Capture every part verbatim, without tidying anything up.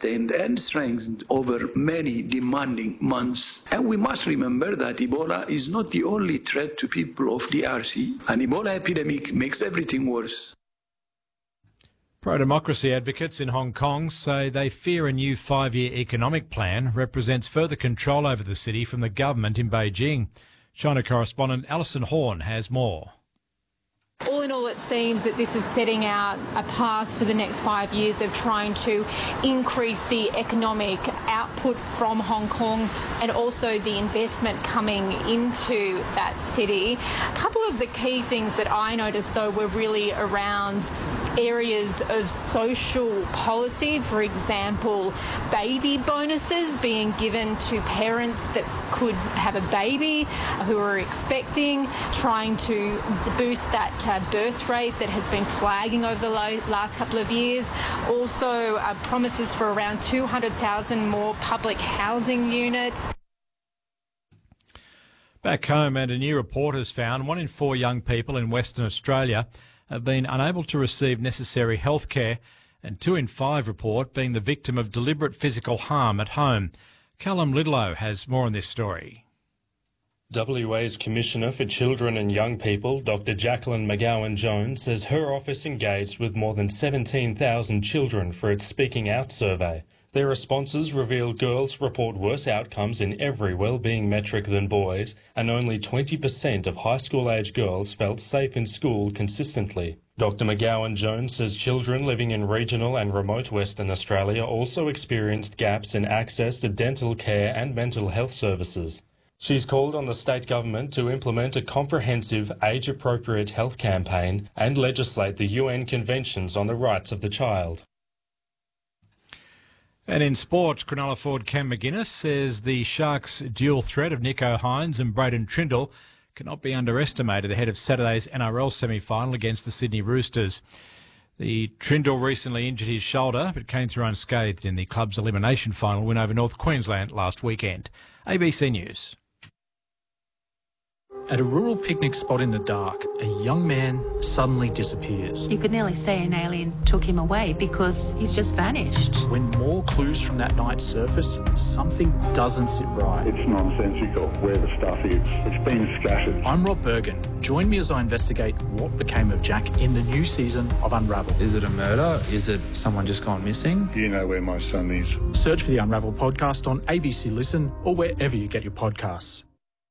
sustained and strengthened over many demanding months. And we must remember that Ebola is not the only threat to people of D R C. An Ebola epidemic makes everything worse. Pro-democracy advocates in Hong Kong say they fear a new five-year economic plan represents further control over the city from the government in Beijing. China correspondent Alison Horn has more. All in all, it seems that this is setting out a path for the next five years of trying to increase the economic output from Hong Kong and also the investment coming into that city. A couple of the key things that I noticed, though, were really around areas of social policy. For example, baby bonuses being given to parents that could have a baby who are expecting, trying to boost that uh, birth rate that has been flagging over the last couple of years. Also, uh, promises for around two hundred thousand more public housing units. Back home, and a new report has found one in four young people in Western Australia have been unable to receive necessary health care, and two in five report being the victim of deliberate physical harm at home. Callum Lidlow has more on this story. W A's Commissioner for Children and Young People, Doctor Jacqueline McGowan-Jones, says her office engaged with more than seventeen thousand children for its Speaking Out survey. Their responses reveal girls report worse outcomes in every wellbeing metric than boys, and only twenty percent of high school-age girls felt safe in school consistently. Doctor McGowan-Jones says children living in regional and remote Western Australia also experienced gaps in access to dental care and mental health services. She's called on the state government to implement a comprehensive, age-appropriate health campaign and legislate the U N conventions on the rights of the child. And in sport, Cronulla forward Cam McGuinness says the Sharks' dual threat of Nicho Hynes and Braden Trindle cannot be underestimated ahead of Saturday's N R L semi-final against the Sydney Roosters. The Trindle recently injured his shoulder but came through unscathed in the club's elimination final win over North Queensland last weekend. A B C News. At a rural picnic spot in the dark, a young man suddenly disappears. You could nearly say an alien took him away because he's just vanished. When more clues from that night surface, something doesn't sit right. It's nonsensical where the stuff is. It's been scattered. I'm Rob Bergen. Join me as I investigate what became of Jack in the new season of Unravel. Is it a murder? Is it someone just gone missing? Do you know where my son is? Search for the Unravel podcast on A B C Listen or wherever you get your podcasts.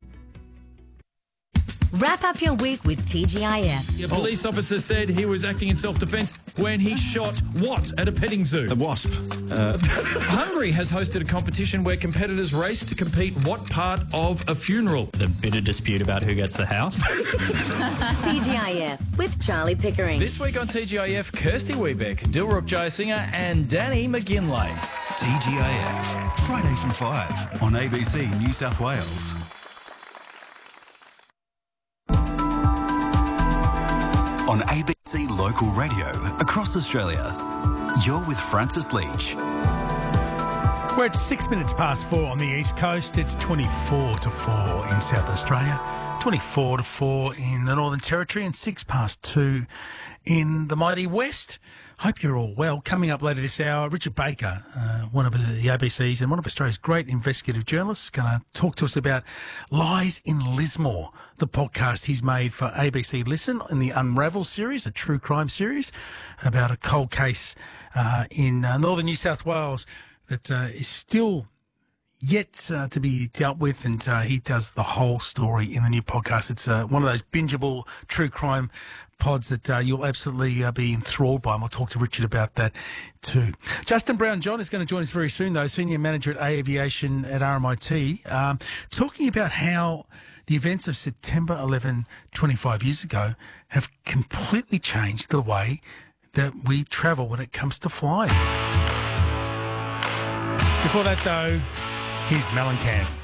Wrap up your week with T G I F. A police officer said he was acting in self-defence when he shot what at a petting zoo? A wasp. Uh. Hungary has hosted a competition where competitors race to compete what part of a funeral. The bitter dispute about who gets the house. T G I F with Charlie Pickering. This week on T G I F, Kirsty Weebeck, Dilrup Jayasinger and Danny McGinlay. T G I F, Friday from five on A B C New South Wales. On A B C Local Radio across Australia, you're with Francis Leach. We're at six minutes past four on the East Coast. It's twenty-four to four in South Australia, twenty-four to four in the Northern Territory, and six past two in the mighty West. Hope you're all well. Coming up later this hour, Richard Baker, uh, one of the A B C's and one of Australia's great investigative journalists, going to talk to us about Lies in Lismore, the podcast he's made for A B C Listen in the Unravel series, a true crime series about a cold case uh, in uh, northern New South Wales that uh, is still yet uh, to be dealt with, and uh, he does the whole story in the new podcast. It's uh, one of those bingeable true crime pods that uh, you'll absolutely uh, be enthralled by, and we'll talk to Richard about that too. Justin Brown-John is going to join us very soon, though, Senior Manager at Aviation at R M I T, um, talking about how the events of September eleventh, twenty-five years ago, have completely changed the way that we travel when it comes to flying. Before that, though, here's Mellencamp.